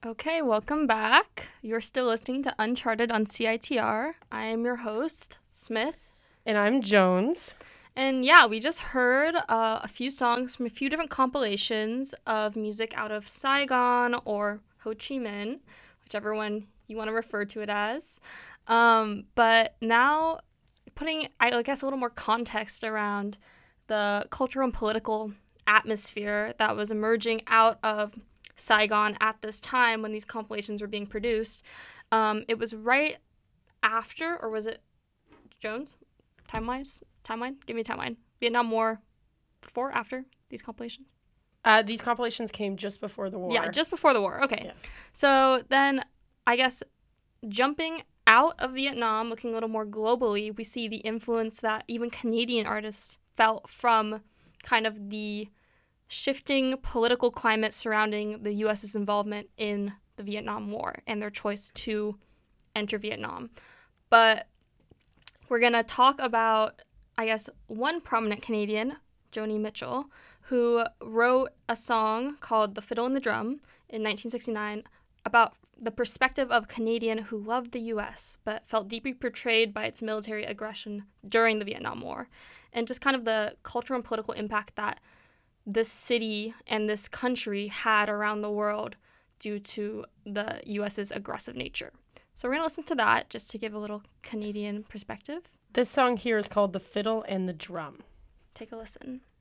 Okay, welcome back. You're still listening to Uncharted on CITR. I am your host, Smith. And I'm Jones. And yeah, we just heard a few songs from a few different compilations of music out of Saigon or Ho Chi Minh, whichever one you want to refer to it as. But now putting, I guess, a little more context around the cultural and political atmosphere that was emerging out of Saigon at this time when these compilations were being produced. It was right after, or was it Jones? Timeline? Give me a timeline. Vietnam War before, after these compilations? These compilations came just before the war. Yeah, just before the war. Okay. Yeah. So then, I guess, jumping out of Vietnam, looking a little more globally, we see the influence that even Canadian artists felt from kind of the shifting political climate surrounding the U.S.'s involvement in the Vietnam War and their choice to enter Vietnam. But we're going to talk about, I guess, one prominent Canadian, Joni Mitchell, who wrote a song called The Fiddle and the Drum in 1969 about the perspective of a Canadian who loved the U.S. but felt deeply betrayed by its military aggression during the Vietnam War, and just kind of the cultural and political impact that this city and this country had around the world due to the U.S.'s aggressive nature. So we're going to listen to that just to give a little Canadian perspective. This song here is called The Fiddle and the Drum. Take a listen.